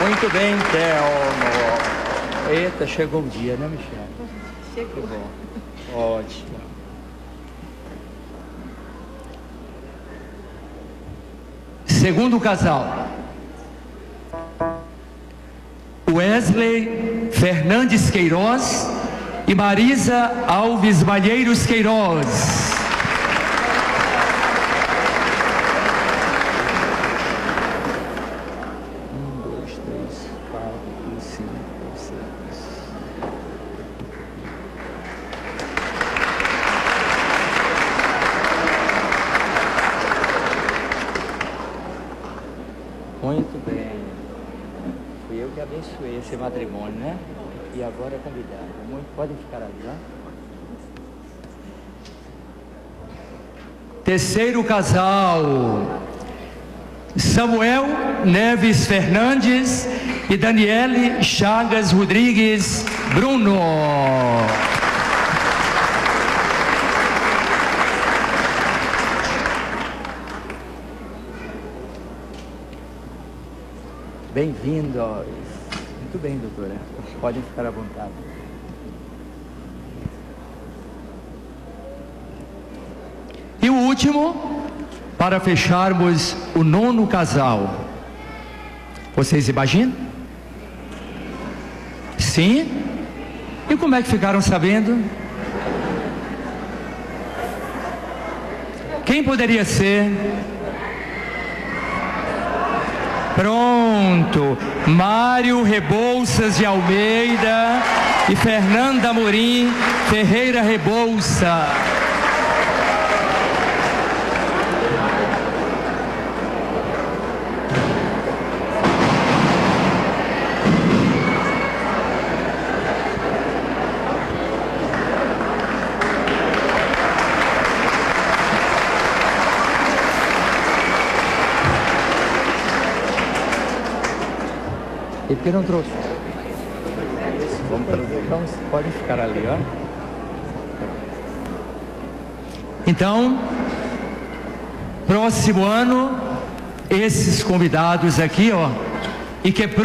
Muito bem, Thelma. Eita, chegou o dia, né, Michel? Chegou. Muito bom. Ótimo. Segundo casal, Wesley Fernandes Queiroz e Marisa Alves Malheiros Queiroz. Muito bem. Fui eu que abençoei esse matrimônio, né? E agora é convidado. Podem ficar ali, né? Terceiro casal, Samuel Neves Fernandes e Daniele Chagas Rodrigues Bruno. Bem-vindos. Muito bem, doutora. Podem ficar à vontade. E o último, para fecharmos o nono casal. Vocês imaginam? Sim? E como é que ficaram sabendo? Quem poderia ser? Pronto, Mário Rebouças de Almeida e Fernanda Amorim Ferreira Rebouça. E por que não trouxe? Vamos trazer. Então, podem ficar ali, ó. Então, próximo ano, esses convidados aqui, ó, e que